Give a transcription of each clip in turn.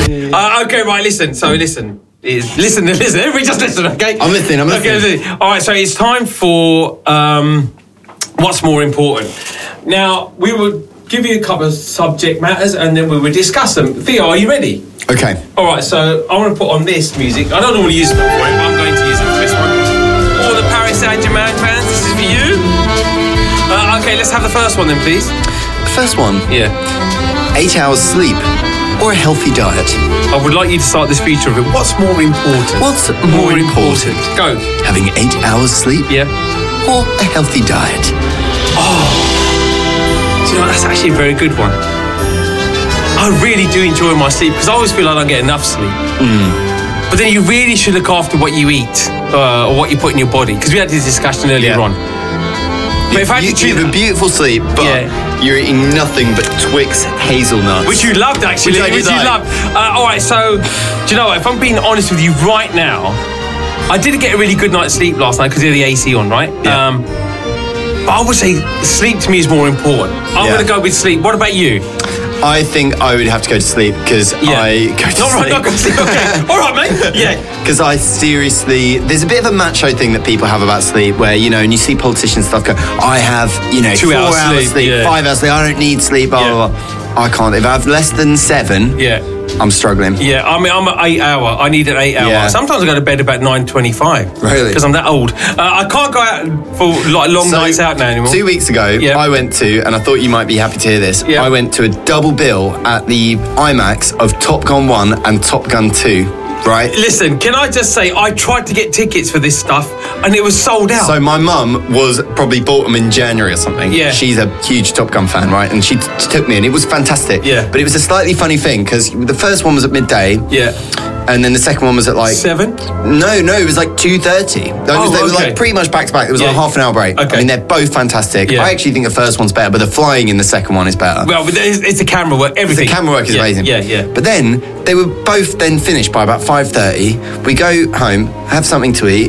Okay, right, listen. So listen. Listen. Everybody just listen, okay? I'm listening. Okay, all right, so it's time for what's more important. Now, we will give you a couple of subject matters and then we will discuss them. Theo, are you ready? Okay. All right, so I want to put on this music. I don't normally use it for it, but I'm going to use it for this one. All the Paris Saint-Germain fans, this is for you. Okay, let's have the first one then, please. First one. Yeah. 8 hours sleep or a healthy diet? I would like you to start this feature of it. What's more important? What's more important? Go. Having 8 hours sleep? Yeah. Or a healthy diet? Oh. Do you know, that's actually a very good one. I really do enjoy my sleep because I always feel I don't get enough sleep. But then you really should look after what you eat or what you put in your body, because we had this discussion earlier on. But if I had to choose, you have a beautiful sleep, but you're eating nothing but Twix hazelnuts. Which you loved, actually. Which you loved. All right, so, do you know what? If I'm being honest with you right now, I did get a really good night's sleep last night because of the AC on, right? Yeah. But I would say sleep to me is more important. I'm going to go with sleep. What about you? I think I would have to go to sleep because I go to sleep. Not go to sleep, okay. All right, mate. Yeah. Because I seriously... There's a bit of a macho thing that people have about sleep where, you know, and you see politicians and stuff go, I have, 2 hours sleep, 5 hours sleep, I don't need sleep, blah, blah, blah. I can't. If I have less than 7... I'm struggling. Yeah, I mean, I'm an 8 hour. I need an 8 hour. Yeah. Sometimes I go to bed about 9:25. Really? Because I'm that old. I can't go out for like long nights out now anymore. 2 weeks ago, I went to, and I thought you might be happy to hear this, I went to a double bill at the IMAX of Top Gun 1 and Top Gun 2. Right. Listen, can I just say, I tried to get tickets for this stuff and it was sold out. So my mum probably bought them in January or something. Yeah. She's a huge Top Gun fan, right? And she took me and it was fantastic. Yeah. But it was a slightly funny thing because the first one was at midday. Yeah. And then the second one was at like... 7? No, it was like 2:30. They were like pretty much back to back. It was like half an hour break. Okay. I mean, they're both fantastic. Yeah. I actually think the first one's better, but the flying in the second one is better. Well, it's the camera work, everything. The camera work is amazing. Yeah. But then, they were both then finished by about 5:30. We go home, have something to eat,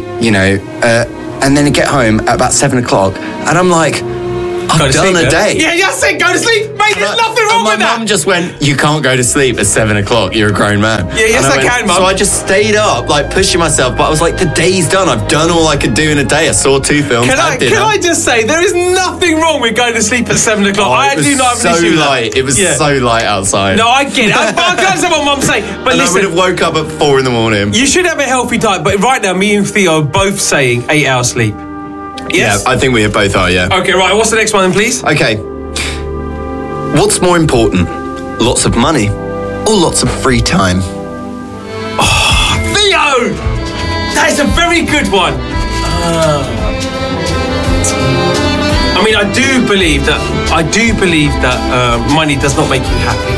and then get home at about 7 o'clock. And I'm like... I've done a day. Yeah, I said go to sleep, mate. There's nothing wrong with that. My mum just went, you can't go to sleep at 7 o'clock. You're a grown man. Yeah, yes, I can, Mum. So I just stayed up, like pushing myself. But I was like, the day's done. I've done all I could do in a day. I saw 2 films. Can I just say, there is nothing wrong with going to sleep at 7 o'clock. I do not have an issue with that. It was so light outside. No, I get it. I can't understand what Mum's saying. But listen, I would have woke up at 4 in the morning. You should have a healthy diet. But right now, me and Theo are both saying 8 hours sleep. Yes? Yeah, I think we both are, yeah. Okay, right. What's the next one then, please? Okay. What's more important? Lots of money or lots of free time? Oh, Theo! That is a very good one. I mean, I do believe that money does not make you happy.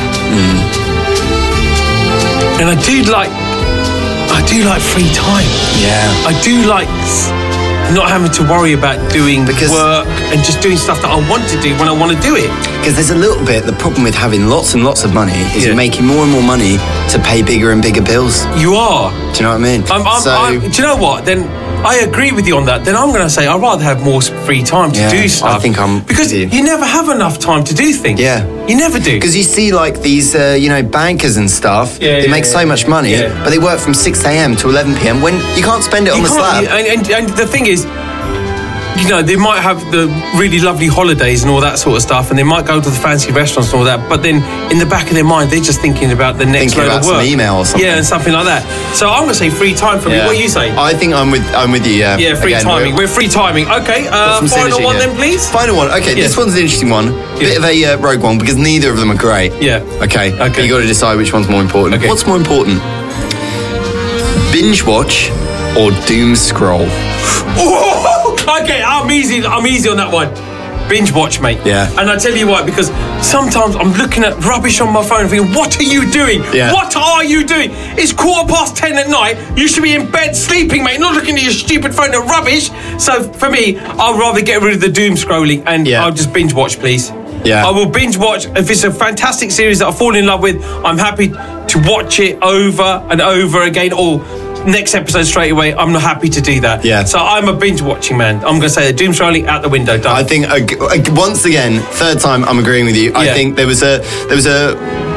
And I do like free time. Yeah. I do like not having to worry about doing work and just doing stuff that I want to do when I want to do it. Because there's a little bit, the problem with having lots and lots of money is you're making more and more money to pay bigger and bigger bills. You are. Do you know what I mean? Do you know what? Then I agree with you on that. Then I'm going to say I'd rather have more free time to do stuff. I think I'm because with you never have enough time to do things. Yeah. You never do. Because you see like these, bankers and stuff, they make so much money, but they work from 6 a.m. to 11 p.m. when you can't spend it on the slab. And the thing is, they might have the really lovely holidays and all that sort of stuff, and they might go to the fancy restaurants and all that, but then in the back of their mind, they're just thinking about the next load of work. Some email or something. Yeah, and something like that. So I'm going to say free time for me. What do you say? I think I'm with you, yeah. Yeah, free timing. We're free timing. Okay, final one then, please. Final one. Okay, this one's an interesting one. Bit of a rogue one, because neither of them are great. Yeah. Okay. You got to decide which one's more important. Okay. What's more important? Binge watch or doom scroll? Okay, I'm easy on that one. Binge watch, mate. Yeah. And I tell you why, because sometimes I'm looking at rubbish on my phone and thinking, what are you doing? Yeah. What are you doing? It's 10:15 at night. You should be in bed sleeping, mate, not looking at your stupid phone at rubbish. So for me, I'll rather get rid of the doom scrolling and I'll just binge watch, please. Yeah. I will binge watch. If it's a fantastic series that I fall in love with, I'm happy to watch it over and over again, or next episode straight away. I'm not happy to do that. Yeah. So I'm a binge watching man. I'm going to say the doom scrolling out the window. Done. I think once again, third time, I'm agreeing with you. I think there was a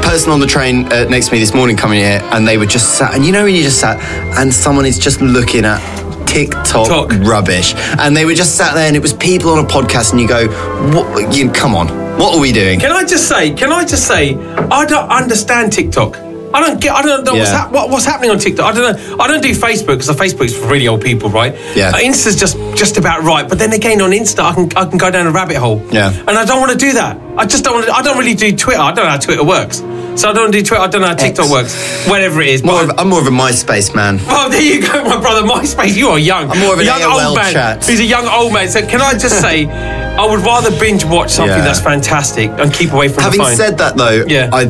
person on the train next to me this morning coming here, and they were just sat, and you know when you just sat, and someone is just looking at TikTok rubbish, and they were just sat there, and it was people on a podcast, and you go, what, come on, what are we doing? Can I just say, I don't understand TikTok. I don't know what's happening on TikTok. I don't know. I don't do Facebook because Facebook's for really old people, right? Yeah. Insta's just about right. But then again, on Insta, I can go down a rabbit hole. Yeah. And I don't want to do that. I just don't want to. I don't really do Twitter. I don't know how Twitter works. So I don't do Twitter. I don't know how TikTok works. Whatever it is. I'm more of a MySpace man. Well, there you go, my brother. MySpace. You are young. I'm more of a young AOL old man. chat. He's a young old man. So can I just say, I would rather binge watch something that's fantastic and keep away from the phone. Having said that, though,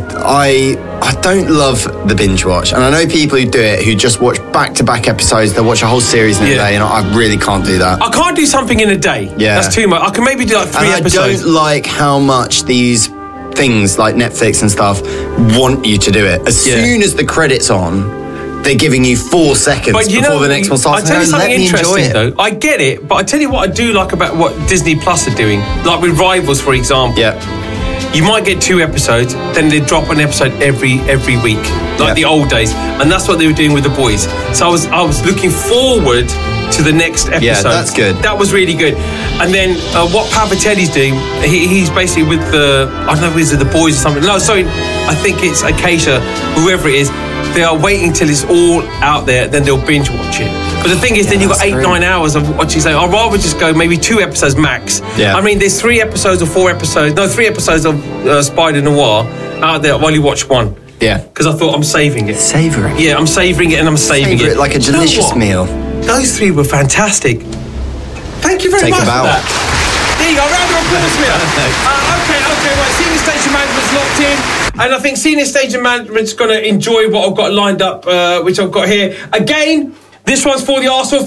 I don't love the binge watch, and I know people who do it who just watch back-to-back episodes. They watch a whole series in a day, and I really can't do that. I can't do something in a day. Yeah, that's too much. I can maybe do like 3 episodes. I don't like how much these things like Netflix and stuff want you to do it. As soon as the credits on, they're giving you 4 seconds before the next one starts. I tell you something interesting, though. I get it, but I tell you what I do like about what Disney Plus are doing, like with Rivals, for example. Yeah. You might get 2 episodes, then they drop an episode every week, like the old days, and that's what they were doing with The Boys. So I was looking forward to the next episode. Yeah, that's good. That was really good. And then what Pavatelli's doing, he's basically with I don't know, is it The Boys or something? No, sorry, I think it's Acacia, whoever it is. They are waiting till it's all out there, then they'll binge watch it. But the thing is, then you've got 8-9 hours of watching. So I'd rather just go maybe 2 episodes max. Yeah. I mean, there's 3 episodes or 4 episodes. No, 3 episodes of Spider Noir out there. I've only watched 1. Yeah. Because I thought I'm saving it. Savouring. Yeah, I'm savouring it and I'm saving it. Like a delicious meal. Those 3 were fantastic. Thank you very much for that. There you go, round of applause for you. Okay, right, Senior Station Management's locked in, and I think Senior Station Management's going to enjoy what I've got lined up, which I've got here. Again, this one's for the Arsenal fans.